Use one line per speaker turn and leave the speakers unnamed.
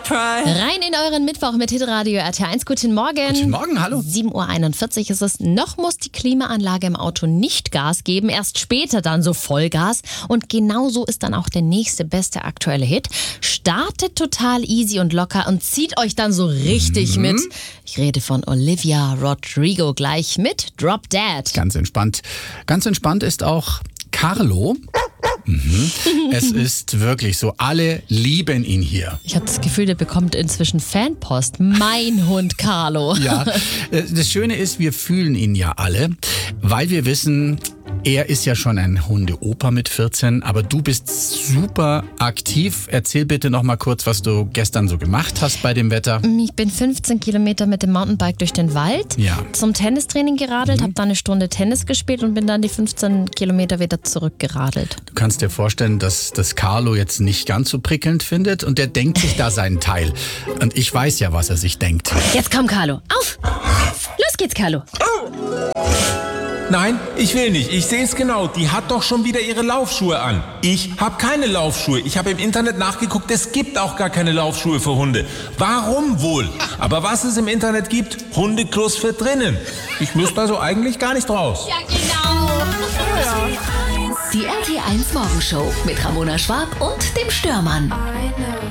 Rein in euren Mittwoch mit Hitradio RT1. Guten Morgen.
Guten Morgen, hallo.
7:41 Uhr ist es. Noch muss die Klimaanlage im Auto nicht Gas geben, erst später dann so Vollgas. Und genauso ist dann auch der nächste beste aktuelle Hit. Startet total easy und locker und zieht euch dann so richtig mit. Ich rede von Olivia Rodrigo gleich mit Drop Dead.
Ganz entspannt. Ganz entspannt ist auch Carlo. Es ist wirklich so, alle lieben ihn hier.
Ich habe das Gefühl, der bekommt inzwischen Fanpost. Mein Hund Carlo.
Ja, das Schöne ist, wir fühlen ihn ja alle, weil wir wissen, er ist ja schon ein Hundeopa mit 14, aber du bist super aktiv. Erzähl bitte noch mal kurz, was du gestern so gemacht hast bei dem Wetter.
Ich bin 15 Kilometer mit dem Mountainbike durch den Wald zum Tennistraining geradelt, habe dann eine Stunde Tennis gespielt und bin dann die 15 Kilometer wieder zurückgeradelt.
Du kannst dir vorstellen, dass das Carlo jetzt nicht ganz so prickelnd findet und der denkt sich da seinen Teil. Und ich weiß ja, was er sich denkt.
Jetzt komm, Carlo, auf! Los geht's, Carlo.
Nein, ich will nicht. Ich sehe es genau. Die hat doch schon wieder ihre Laufschuhe an. Ich habe keine Laufschuhe. Ich habe im Internet nachgeguckt. Es gibt auch gar keine Laufschuhe für Hunde. Warum wohl? Aber was es im Internet gibt, Hundeklos für drinnen. Ich müsste also eigentlich gar nicht raus.
Ja, genau.
Die RT1 Morgenshow mit Ramona Schwab und dem Störmann.